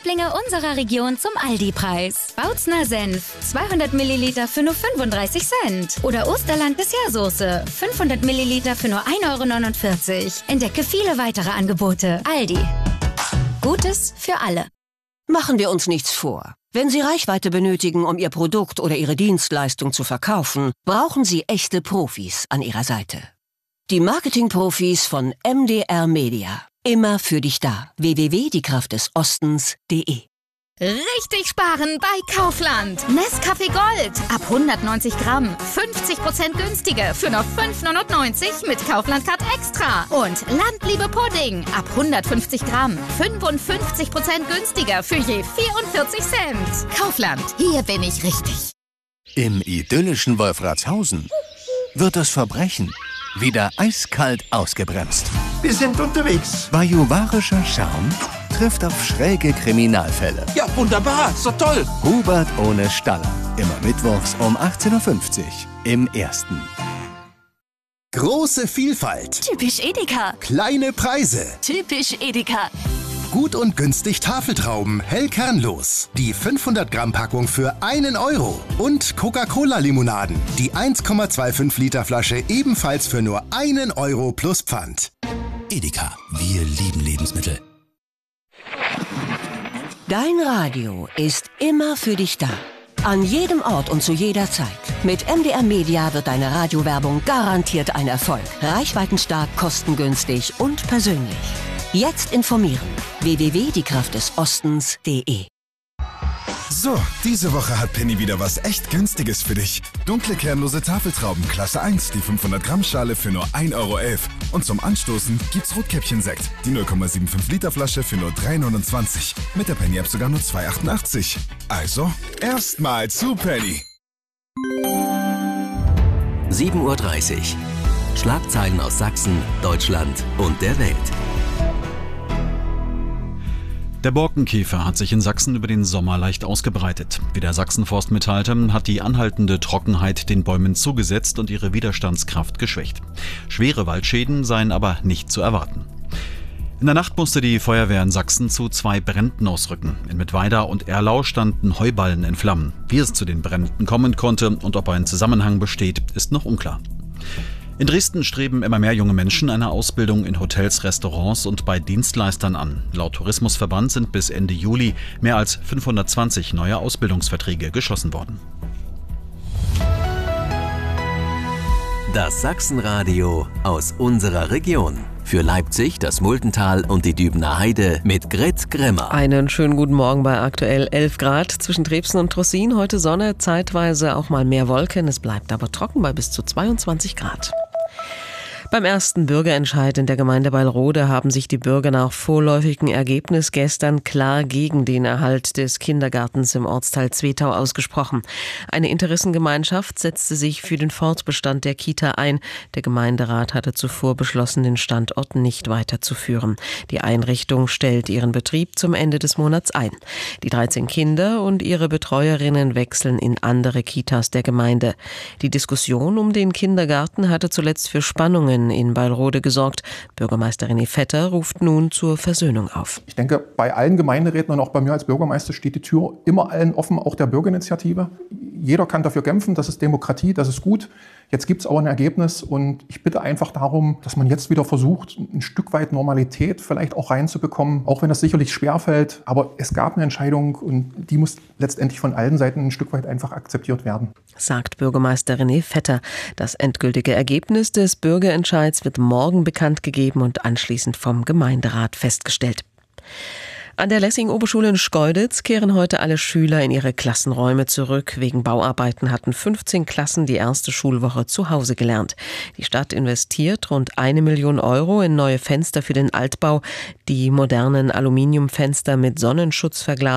Lieblinge unserer Region zum Aldi-Preis. Bautzner Senf, 200 Milliliter für nur 35 Cent. Oder Osterland Dessertsoße, 500 Milliliter für nur 1,49 €. Entdecke viele weitere Angebote. Aldi. Gutes für alle. Machen wir uns nichts vor. Wenn Sie Reichweite benötigen, um Ihr Produkt oder Ihre Dienstleistung zu verkaufen, brauchen Sie echte Profis an Ihrer Seite. Die Marketing-Profis von MDR Media. Immer für dich da. www.diekraftdesostens.de. Richtig sparen bei Kaufland. Nescafé Gold ab 190 Gramm. 50% günstiger für nur 5,99 € mit Kaufland Card Extra. Und Landliebe Pudding ab 150 Gramm. 55% günstiger für je 44 Cent. Kaufland, hier bin ich richtig. Im idyllischen Wolfratshausen wird das Verbrechen wieder eiskalt ausgebremst. Wir sind unterwegs. Bajuwarischer Charme trifft auf schräge Kriminalfälle. Ja, wunderbar. Ist doch toll. Hubert ohne Staller. Immer mittwochs um 18:50 Uhr im Ersten. Große Vielfalt. Typisch Edeka. Kleine Preise. Typisch Edeka. Gut und günstig Tafeltrauben, hell kernlos. Die 500 Gramm Packung für 1 €. Und Coca-Cola-Limonaden. Die 1,25 Liter Flasche ebenfalls für nur 1 € plus Pfand. Edeka, wir lieben Lebensmittel. Dein Radio ist immer für dich da. An jedem Ort und zu jeder Zeit. Mit MDR Media wird deine Radiowerbung garantiert ein Erfolg. Reichweitenstark, kostengünstig und persönlich. Jetzt informieren. www.diekraftdesostens.de. So, diese Woche hat Penny wieder was echt Günstiges für dich. Dunkle kernlose Tafeltrauben, Klasse 1, die 500 Gramm Schale für nur 1,11 €. Und zum Anstoßen gibt's Rotkäppchen-Sekt, die 0,75 Liter Flasche für nur 3,29 €. Mit der Penny-App sogar nur 2,88 €. Also, erstmal zu Penny. 7:30 Uhr. Schlagzeilen aus Sachsen, Deutschland und der Welt. Der Borkenkäfer hat sich in Sachsen über den Sommer leicht ausgebreitet. Wie der Sachsenforst mitteilte, hat die anhaltende Trockenheit den Bäumen zugesetzt und ihre Widerstandskraft geschwächt. Schwere Waldschäden seien aber nicht zu erwarten. In der Nacht musste die Feuerwehr in Sachsen zu 2 Bränden ausrücken. In Mittweida und Erlau standen Heuballen in Flammen. Wie es zu den Bränden kommen konnte und ob ein Zusammenhang besteht, ist noch unklar. In Dresden streben immer mehr junge Menschen eine Ausbildung in Hotels, Restaurants und bei Dienstleistern an. Laut Tourismusverband sind bis Ende Juli mehr als 520 neue Ausbildungsverträge geschlossen worden. Das Sachsenradio aus unserer Region. Für Leipzig, das Multental und die Dübener Heide mit Grit Grimmer. Einen schönen guten Morgen bei aktuell 11 Grad zwischen Trebsen und Trossin. Heute Sonne, zeitweise auch mal mehr Wolken. Es bleibt aber trocken bei bis zu 22 Grad. Beim ersten Bürgerentscheid in der Gemeinde Beilrode haben sich die Bürger nach vorläufigem Ergebnis gestern klar gegen den Erhalt des Kindergartens im Ortsteil Zwetau ausgesprochen. Eine Interessengemeinschaft setzte sich für den Fortbestand der Kita ein. Der Gemeinderat hatte zuvor beschlossen, den Standort nicht weiterzuführen. Die Einrichtung stellt ihren Betrieb zum Ende des Monats ein. Die 13 Kinder und ihre Betreuerinnen wechseln in andere Kitas der Gemeinde. Die Diskussion um den Kindergarten hatte zuletzt für Spannungen in Beilrode gesorgt. Bürgermeisterin René Vetter ruft nun zur Versöhnung auf. Ich denke, bei allen Gemeinderäten und auch bei mir als Bürgermeister steht die Tür immer allen offen, auch der Bürgerinitiative. Jeder kann dafür kämpfen, das ist Demokratie, das ist gut. Jetzt gibt es aber ein Ergebnis und ich bitte einfach darum, dass man jetzt wieder versucht, ein Stück weit Normalität vielleicht auch reinzubekommen, auch wenn das sicherlich schwerfällt. Aber es gab eine Entscheidung und die muss letztendlich von allen Seiten ein Stück weit einfach akzeptiert werden. Sagt Bürgermeister René Vetter. Das endgültige Ergebnis des Bürgerentscheids wird morgen bekannt gegeben und anschließend vom Gemeinderat festgestellt. An der Lessing-Oberschule in Schkeuditz kehren heute alle Schüler in ihre Klassenräume zurück. Wegen Bauarbeiten hatten 15 Klassen die erste Schulwoche zu Hause gelernt. Die Stadt investiert rund 1 Million € in neue Fenster für den Altbau. Die modernen Aluminiumfenster mit Sonnenschutzverglasung